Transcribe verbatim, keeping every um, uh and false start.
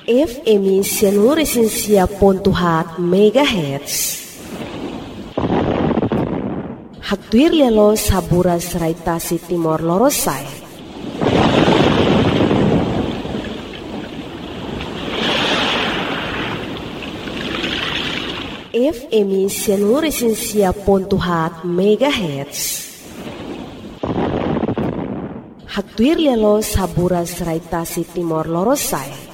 F M Resensia Pontuhat Megahertz. Haktuir lelo sabura seraitasi Timor Lorosai. F M Resensia Pontuhat Megahertz. Haktuir lelo sabura seraitasi Timor Lorosai.